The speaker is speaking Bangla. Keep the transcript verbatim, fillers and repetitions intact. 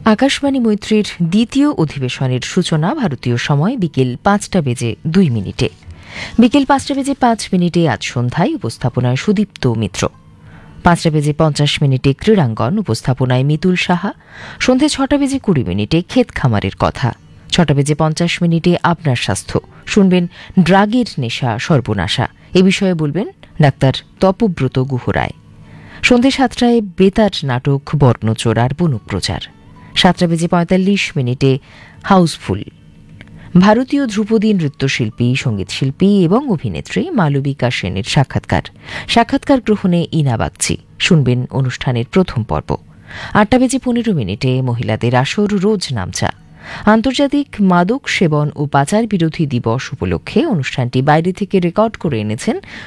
আকাশবাণী মৈত্রীর দ্বিতীয় অধিবেশনের সূচনা ভারতীয় সময় বিকেল পাঁচটা বেজে দুই মিনিটে। বিকেল পাঁচটা বেজে পাঁচ মিনিটে আজ সন্ধ্যায় উপস্থাপনায় সুদীপ্ত মিত্র। পাঁচটা বেজে পঞ্চাশ মিনিটে ক্রীড়াঙ্গন, উপস্থাপনায় মিতুল সাহা। সন্ধে ছটা বেজে কুড়ি মিনিটে ক্ষেত খামারের কথা। ছটা বেজে পঞ্চাশ মিনিটে আপনার স্বাস্থ্য, শুনবেন ড্রাগের নেশা সর্বনাশা, এ বিষয়ে বলবেন ডাক্তার তপব্রত গুহরায়। সন্ধে সাতটায় বেতার নাটক বর্ণচোরার পুনঃপ্রচার। সাতটা বেজে পঁয়তাল্লিশ মিনিটে হাউসফুল। ভারতীয় ধ্রুপদী নৃত্যশিল্পী, সঙ্গীতশিল্পী এবং অভিনেত্রী মালবিকা সেনের সাক্ষাৎকার। সাক্ষাৎকার গ্রহণে ইনা বাগচি, শুনবেন অনুষ্ঠানের প্রথম পর্ব। আটটা বেজে পনেরো মিনিটে মহিলাদের আসর রোজ নামচা। আন্তর্জাতিক মাদক সেবন ও পাচার বিরোধী দিবস উপলক্ষে অনুষ্ঠানটি বাইরে থেকে রেকর্ড করে এনেছেন